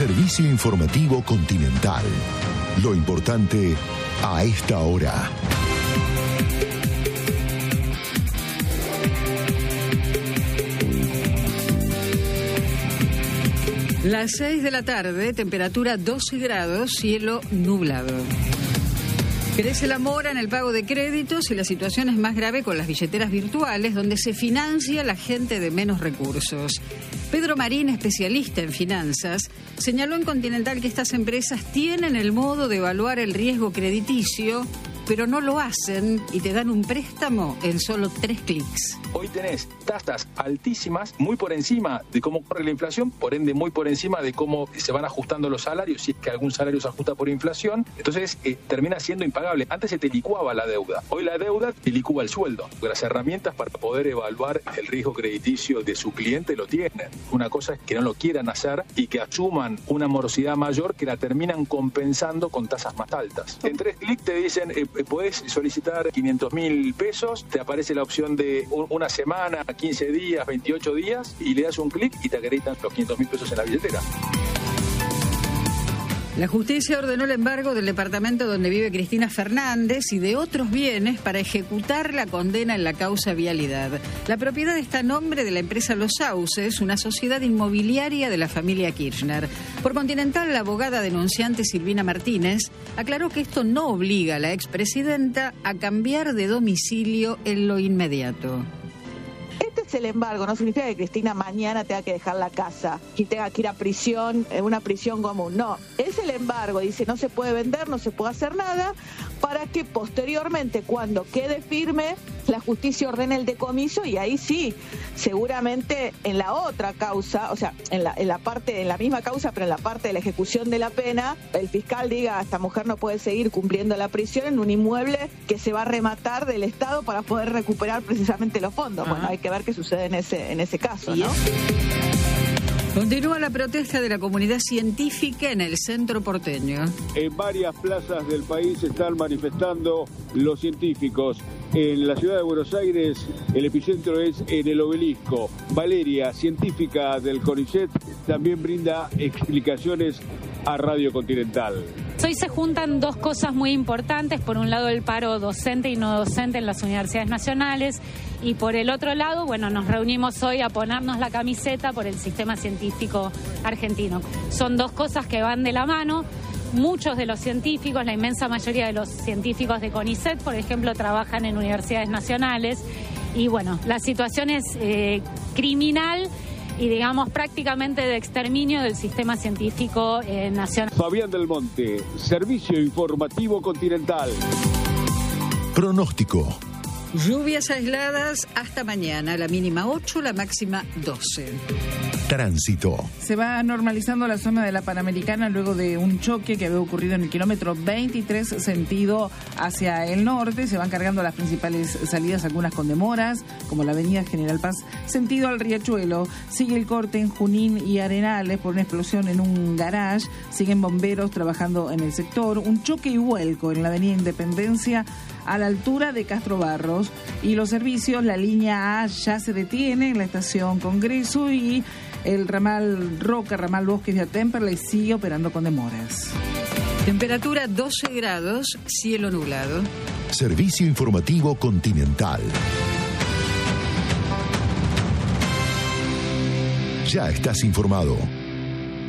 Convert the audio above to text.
Servicio informativo Continental. Lo importante a esta hora. Las 6 de la tarde, temperatura 12 grados, cielo nublado. Crece la mora en el pago de créditos y la situación es más grave con las billeteras virtuales, donde se financia la gente de menos recursos. Pedro Marín, especialista en finanzas, señaló en Continental que estas empresas tienen el modo de evaluar el riesgo crediticio, pero no lo hacen y te dan un préstamo en solo 3 clics. Hoy tenés tasas altísimas, muy por encima de cómo corre la inflación, por ende muy por encima de cómo se van ajustando los salarios, si es que algún salario se ajusta por inflación, entonces termina siendo impagable. Antes se te licuaba la deuda, hoy la deuda te licúa el sueldo. Las herramientas para poder evaluar el riesgo crediticio de su cliente lo tienen. Una cosa es que no lo quieran hacer y que asuman una morosidad mayor que la terminan compensando con tasas más altas. En 3 clics te dicen, podés solicitar 500.000 pesos, te aparece la opción de una semana, 15 días, 28 días, y le das un clic y te acreditan los 500.000 pesos en la billetera. La justicia ordenó el embargo del departamento donde vive Cristina Fernández y de otros bienes para ejecutar la condena en la causa Vialidad. La propiedad está a nombre de la empresa Los Sauces, una sociedad inmobiliaria de la familia Kirchner. Por Continental, la abogada denunciante Silvina Martínez aclaró que esto no obliga a la expresidenta a cambiar de domicilio en lo inmediato. El embargo no significa que Cristina mañana tenga que dejar la casa y tenga que ir a prisión, en una prisión común. No, es el embargo, dice no se puede vender, no se puede hacer nada, para que posteriormente, cuando quede firme, la justicia ordene el decomiso y ahí sí, seguramente en la otra causa, o sea, en la misma causa, pero en la parte de la ejecución de la pena, el fiscal diga, esta mujer no puede seguir cumpliendo la prisión en un inmueble que se va a rematar del Estado para poder recuperar precisamente los fondos. Bueno, hay que ver qué sucede en ese caso, ¿no? Continúa la protesta de la comunidad científica en el centro porteño. En varias plazas del país están manifestando los científicos. En la ciudad de Buenos Aires, el epicentro es en el Obelisco. Valeria, científica del CONICET, también brinda explicaciones a Radio Continental. Hoy se juntan 2 cosas muy importantes. Por un lado, el paro docente y no docente en las universidades nacionales. Y por el otro lado, bueno, nos reunimos hoy a ponernos la camiseta por el sistema científico argentino. Son 2 cosas que van de la mano. Muchos de los científicos, la inmensa mayoría de los científicos de CONICET, por ejemplo, trabajan en universidades nacionales. Y bueno, la situación es criminal y digamos prácticamente de exterminio del sistema científico nacional. Fabián del Monte, Servicio Informativo Continental. Pronóstico. Lluvias aisladas hasta mañana, la mínima 8, la máxima 12. Tránsito. Se va normalizando la zona de la Panamericana luego de un choque que había ocurrido en el kilómetro 23 sentido hacia el norte. Se van cargando las principales salidas, algunas con demoras, como la avenida General Paz, sentido al Riachuelo. Sigue el corte en Junín y Arenales por una explosión en un garage. Siguen bomberos trabajando en el sector. Un choque y vuelco en la avenida Independencia a la altura de Castro Barros. Y los servicios, la línea A ya se detiene en la estación Congreso y el ramal Roca, ramal Bosques de Temperley sigue operando con demoras. Temperatura 12 grados, cielo nublado. Servicio informativo Continental. Ya estás informado.